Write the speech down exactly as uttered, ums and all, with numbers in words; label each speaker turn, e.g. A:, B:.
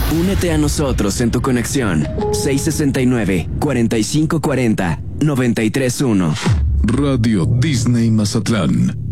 A: Únete a nosotros en tu conexión seis sesenta y nueve, cuarenta y cinco cuarenta, noventa y tres uno.
B: Radio Disney Mazatlán.